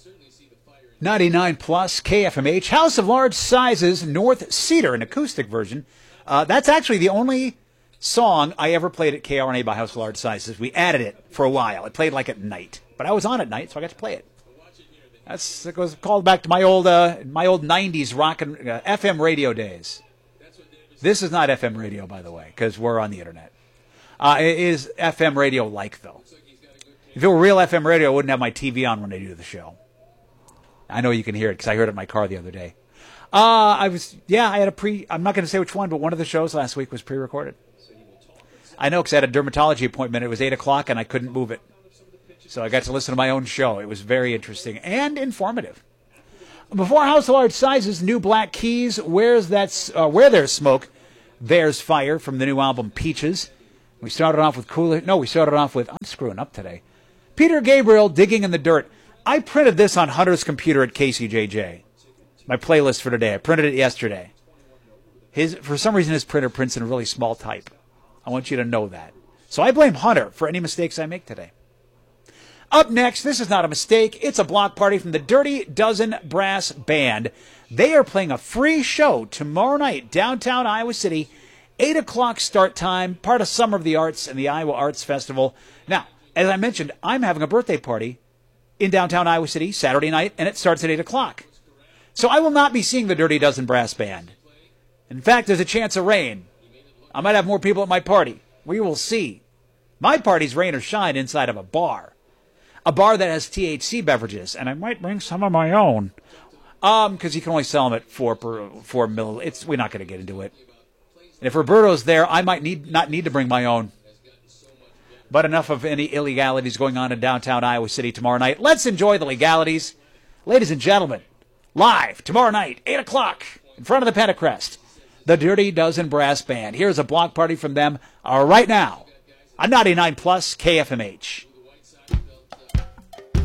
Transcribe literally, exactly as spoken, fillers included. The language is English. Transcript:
ninety-nine plus K F M H, House of Large Sizes, North Cedar, an acoustic version. Uh, that's actually the only song I ever played at K R N A by House of Large Sizes. We added it for a while. It played like at night, but I was on at night, so I got to play it. That's it goes called back to my old uh, my old nineties rock and uh, F M radio days. This is not F M radio, by the way, because we're on the internet. Uh, it is F M radio like though. If it were real F M radio, I wouldn't have my T V on when I do the show. I know you can hear it because I heard it in my car the other day. Uh, I was yeah, I had a pre. I'm not going to say which one, but one of the shows last week was pre-recorded. I know because I had a dermatology appointment. It was eight o'clock and I couldn't move it. So I got to listen to my own show. It was very interesting and informative. Before House of Large Sizes, New Black Keys, Where's That, uh, Where There's Smoke, There's Fire from the new album Peaches. We started off with Cooler. No, we started off with, I'm screwing up today. Peter Gabriel, Digging in the Dirt. I printed this on Hunter's computer at K C J J. My playlist for today. I printed it yesterday. His, for some reason, his printer prints in a really small type. I want you to know that. So I blame Hunter for any mistakes I make today. Up next, this is not a mistake. It's a block party from the Dirty Dozen Brass Band. They are playing a free show tomorrow night, downtown Iowa City, eight o'clock start time, part of Summer of the Arts and the Iowa Arts Festival. Now, as I mentioned, I'm having a birthday party in downtown Iowa City Saturday night, and it starts at eight o'clock. So I will not be seeing the Dirty Dozen Brass Band. In fact, there's a chance of rain. I might have more people at my party. We will see. My party's rain or shine inside of a bar. A bar that has T H C beverages, and I might bring some of my own. Um, because you can only sell them at four per four mil. It's we're not going to get into it. And if Roberto's there, I might need not need to bring my own. But enough of any illegalities going on in downtown Iowa City tomorrow night. Let's enjoy the legalities, ladies and gentlemen. Live tomorrow night, eight o'clock, in front of the Pentacrest, the Dirty Dozen Brass Band. Here's a block party from them uh, right now on ninety-nine plus K F M H.